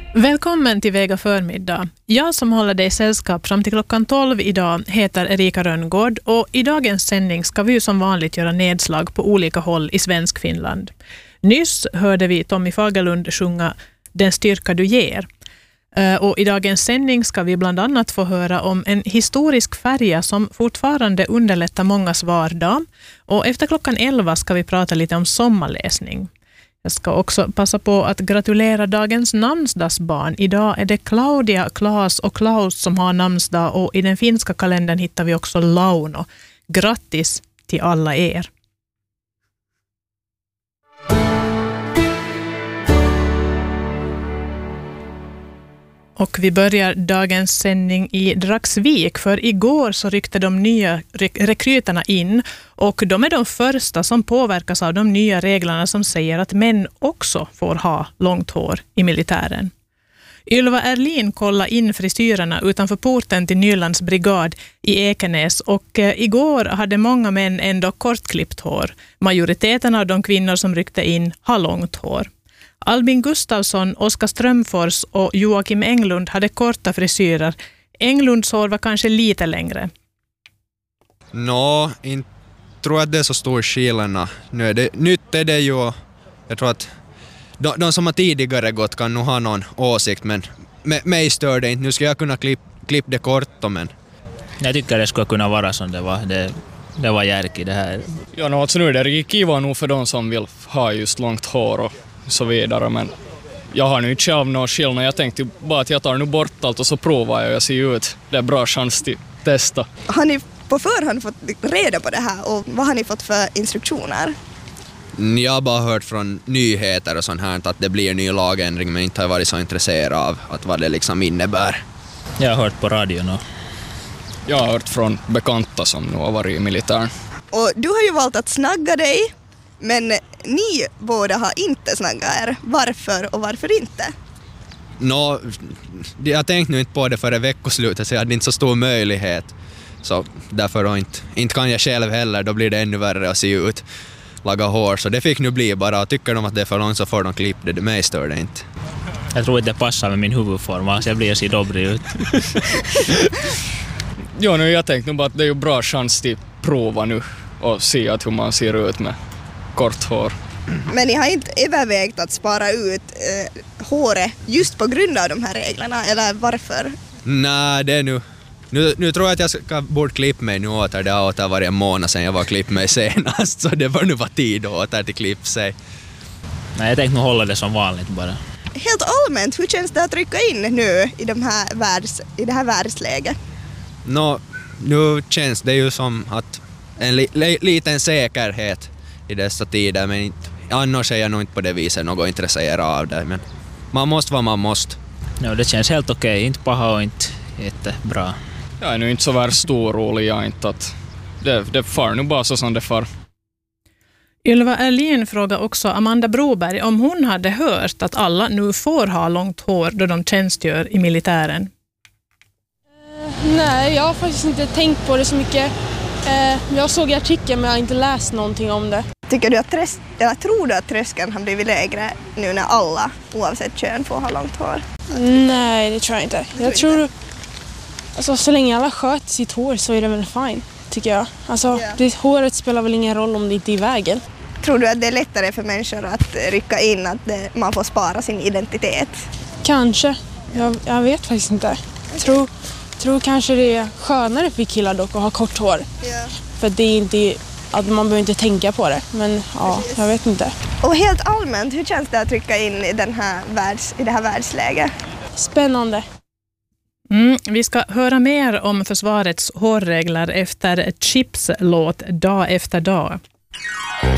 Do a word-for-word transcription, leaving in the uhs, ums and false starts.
Välkommen till Vega förmiddag. Jag som håller dig sällskap fram till klockan tolv idag heter Erika Rönngård och i dagens sändning ska vi som vanligt göra nedslag på olika håll i svensk Finland. Nyss hörde vi Tommy Fagerlund sjunga Den styrka du ger. Och i dagens sändning ska vi bland annat få höra om en historisk färja som fortfarande underlättar mångas vardag. Och efter klockan elva ska vi prata lite om sommarläsning. Jag ska också passa på att gratulera dagens namnsdagsbarn. Idag är det Claudia, Claes och Klaus som har namnsdag och i den finska kalendern hittar vi också Launo. Grattis till alla er! Och vi börjar dagens sändning i Dragsvik, för igår så ryckte de nya rekryterna in och de är de första som påverkas av de nya reglerna som säger att män också får ha långt hår i militären. Ylva Erlin kollade in frisyrerna utanför porten till Nylands brigad i Ekenäs och igår hade många män ändå kortklippt hår. Majoriteten av de kvinnor som ryckte in har långt hår. Albin Gustafsson, Oskar Strömfors och Joakim Englund hade korta frisyrer. Englunds hår var kanske lite längre. Nå, inte tror jag att det är så stor skillnad. Nu är det, nytt är det ju, jag tror att de, de som har tidigare gått kan nog ha någon åsikt, men med, mig stör det inte. Nu ska jag kunna klippa klipp det kort, men... Jag tycker det skulle kunna vara som det var. Det, det var järk i det här. Ja, no, alltså nu är det kiva nog för de som vill ha just långt hår och så vidare, men jag har nu inte själv någon skillnad. Jag tänkte bara att jag tar nu bort allt och så provar jag och jag ser ut. Det är bra chans till testa. Har ni på förhand fått reda på det här och vad har ni fått för instruktioner? Jag har bara hört från nyheter och sånt här att det blir en ny lagändring, men inte har varit så intresserad av att vad det liksom innebär. Jag har hört på radion och... Jag har hört från bekanta som nu har varit i militären. Och du har ju valt att snagga dig, men ni båda har inte snaggat er. Varför och varför inte? Nå, jag tänkte nu inte på det före veckoslutet, så jag hade inte så stor möjlighet. Så därför då inte, inte kan jag själv heller, då blir det ännu värre att se ut, laga hår. Så det fick nu bli bara, tycker de att det är för långt så får de klipp det, det mig stör det inte. Jag tror inte det passar med min huvudform, så jag blir så dobrig ut. Ja, nu jag tänkte nog bara att det är ju bra chans till prova nu och se att hur man ser ut med kort hår. Men ni har inte övervägt att spara ut eh, håret just på grund av de här reglerna, eller varför? Nej, det är nu... Nu, nu tror jag att jag ska bort klippa mig nu åter. Det har åter varit en månad sedan jag var klippt mig senast, så det var nu var tid åter till klipp sig. Nej, jag tänkte nog hålla det som vanligt bara. Helt allmänt, hur känns det att rycka in nu i, de här världs, i det här världsläget? Nå, nu känns det ju som att en li, li, liten säkerhet i dessa tider, men inte, annars är jag nog inte på det viset något intresserad av det, men man måste vad man måste. Ja, det känns helt okej, okay. Inte paha och inte jättebra. Jag är nu inte så värst stor rolig, jag inte att det, det far nu bara så som det far. Ylva Erlin frågar också Amanda Broberg om hon hade hört att alla nu får ha långt hår då de tjänstgör i militären. Uh, nej, jag har faktiskt inte tänkt på det så mycket. Uh, jag såg i artikeln men jag har inte läst någonting om det. Tycker du att trös- eller tror du att tröskeln har blivit lägre nu när alla, oavsett kön, får ha långt hår? Nej, det tror jag inte. Jag tror, alltså, så länge alla sköter sitt hår så är det väl fine, tycker jag. Alltså, yeah. det, håret spelar väl ingen roll om det inte är i vägen. Tror du att det är lättare för människor att rycka in, att det, man får spara sin identitet? Kanske. Jag, jag vet faktiskt inte. Jag tror, tror kanske det är skönare för killar dock att ha kort hår. Yeah. För det är inte... att man behöver inte tänka på det, men ja, jag vet inte. Och helt allmänt, hur känns det att trycka in i, den här världs, i det här världsläget? Spännande. Mm, vi ska höra mer om försvarets hårregler efter Chips låt Dag efter dag.